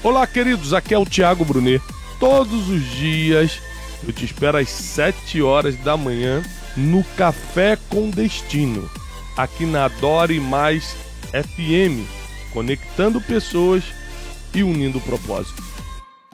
Olá, queridos, aqui é o Thiago Brunet. Todos os dias eu te espero às 7 horas da manhã no Café com Destino, aqui na Adore Mais FM, conectando pessoas e unindo propósito.